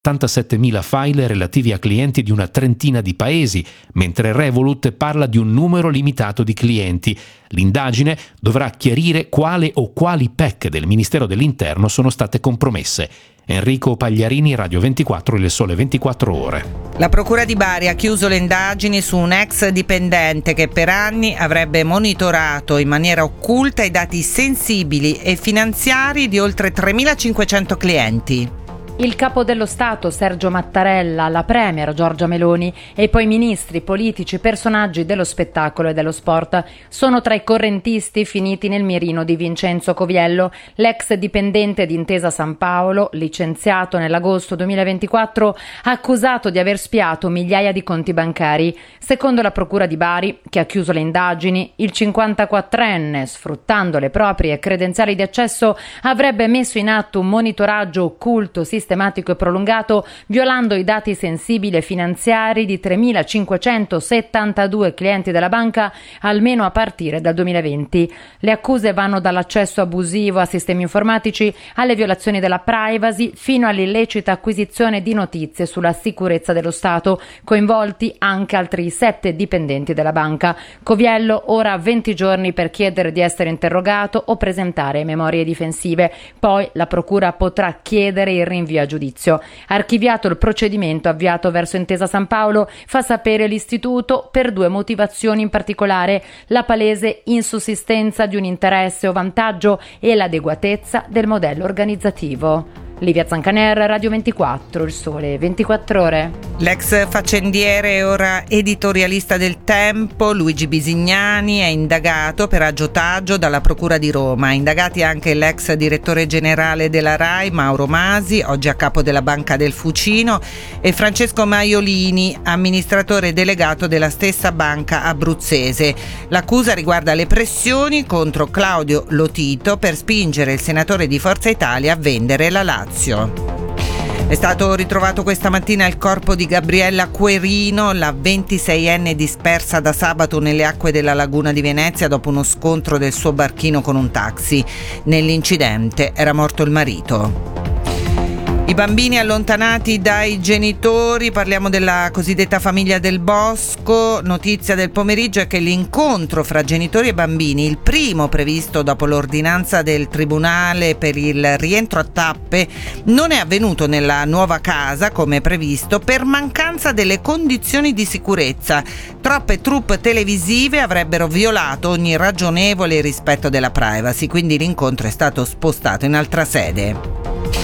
87.000 file relativi a clienti di una trentina di paesi, mentre Revolut parla di un numero limitato di clienti. L'indagine dovrà chiarire quale o quali PEC del Ministero dell'Interno sono state compromesse. Enrico Pagliarini, Radio 24, Il Sole 24 Ore. La Procura di Bari ha chiuso le indagini su un ex dipendente che per anni avrebbe monitorato in maniera occulta i dati sensibili e finanziari di oltre 3.500 clienti. Il capo dello Stato Sergio Mattarella, la premier Giorgia Meloni e poi ministri, politici, personaggi dello spettacolo e dello sport sono tra i correntisti finiti nel mirino di Vincenzo Coviello, l'ex dipendente di Intesa San Paolo, licenziato nell'agosto 2024, accusato di aver spiato migliaia di conti bancari. Secondo la Procura di Bari, che ha chiuso le indagini, il 54enne, sfruttando le proprie credenziali di accesso, avrebbe messo in atto un monitoraggio occulto, sistematico e prolungato, violando i dati sensibili e finanziari di 3.572 clienti della banca, almeno a partire dal 2020. Le accuse vanno dall'accesso abusivo a sistemi informatici alle violazioni della privacy fino all'illecita acquisizione di notizie sulla sicurezza dello Stato, coinvolti anche altri 7 dipendenti della banca. Coviello ora ha 20 giorni per chiedere di essere interrogato o presentare memorie difensive. Poi la procura potrà chiedere il rinvio a giudizio. Archiviato il procedimento avviato verso Intesa San Paolo, fa sapere l'istituto, per 2 motivazioni in particolare: la palese insussistenza di un interesse o vantaggio e l'adeguatezza del modello organizzativo. Livia Zancaner, Radio 24, Il Sole 24 Ore. L'ex faccendiere e ora editorialista del Tempo, Luigi Bisignani, è indagato per aggiotaggio dalla Procura di Roma. Indagati anche l'ex direttore generale della RAI, Mauro Masi, oggi a capo della Banca del Fucino, e Francesco Maiolini, amministratore delegato della stessa banca abruzzese. L'accusa riguarda le pressioni contro Claudio Lotito per spingere il senatore di Forza Italia a vendere la Lazio. È stato ritrovato questa mattina il corpo di Gabriella Querino, la 26enne dispersa da sabato nelle acque della laguna di Venezia dopo uno scontro del suo barchino con un taxi. Nell'incidente era morto il marito. I bambini allontanati dai genitori, parliamo della cosiddetta famiglia del bosco. Notizia del pomeriggio è che l'incontro fra genitori e bambini, il primo previsto dopo l'ordinanza del Tribunale per il rientro a tappe, non è avvenuto nella nuova casa come previsto per mancanza delle condizioni di sicurezza. Troppe troupe televisive avrebbero violato ogni ragionevole rispetto della privacy, quindi l'incontro è stato spostato in altra sede.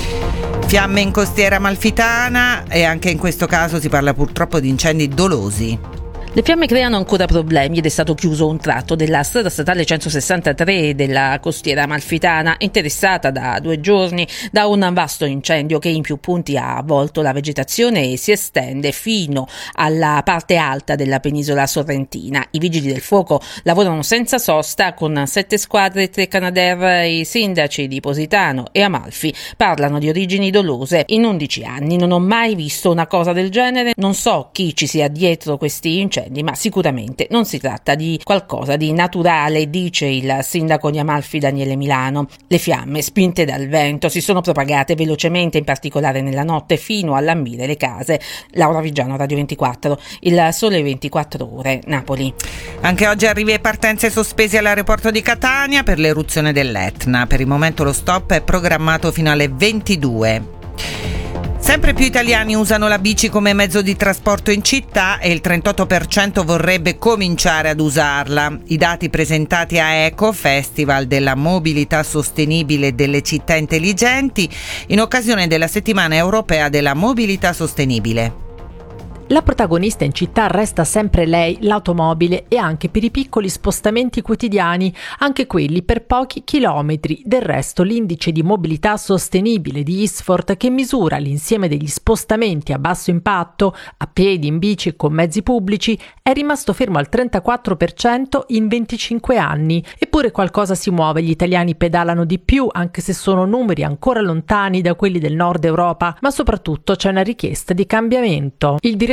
Fiamme in costiera amalfitana, e anche in questo caso si parla purtroppo di incendi dolosi. Le fiamme creano ancora problemi ed è stato chiuso un tratto della strada statale 163 della costiera amalfitana, interessata da 2 giorni da un vasto incendio che in più punti ha avvolto la vegetazione e si estende fino alla parte alta della penisola sorrentina. I vigili del fuoco lavorano senza sosta con 7 squadre e 3 Canadair. I sindaci di Positano e Amalfi parlano di origini dolose. In 11 anni non ho mai visto una cosa del genere, non so chi ci sia dietro questi incendi, ma sicuramente non si tratta di qualcosa di naturale, dice il sindaco di Amalfi Daniele Milano. Le fiamme, spinte dal vento, si sono propagate velocemente, in particolare nella notte, fino a lambire le case. Laura Vigiano, Radio 24, Il Sole 24 Ore, Napoli. Anche oggi arrivi e partenze sospesi all'aeroporto di Catania per l'eruzione dell'Etna. Per il momento lo stop è programmato fino alle 22. Sempre più italiani usano la bici come mezzo di trasporto in città e il 38% vorrebbe cominciare ad usarla. I dati presentati a ECO, Festival della Mobilità Sostenibile delle Città Intelligenti, in occasione della Settimana Europea della Mobilità Sostenibile. La protagonista in città resta sempre lei, l'automobile, e anche per i piccoli spostamenti quotidiani, anche quelli per pochi chilometri. Del resto l'indice di mobilità sostenibile di Isfort, che misura l'insieme degli spostamenti a basso impatto, a piedi, in bici e con mezzi pubblici, è rimasto fermo al 34% in 25 anni. Eppure qualcosa si muove, gli italiani pedalano di più, anche se sono numeri ancora lontani da quelli del nord Europa, ma soprattutto c'è una richiesta di cambiamento. Il direttore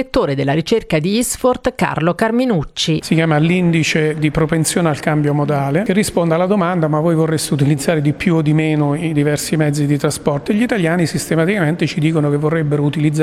direttore della ricerca di Isfort, Carlo Carminucci. Si chiama l'indice di propensione al cambio modale, che risponde alla domanda: ma voi vorreste utilizzare di più o di meno i diversi mezzi di trasporto? E gli italiani sistematicamente ci dicono che vorrebbero utilizzare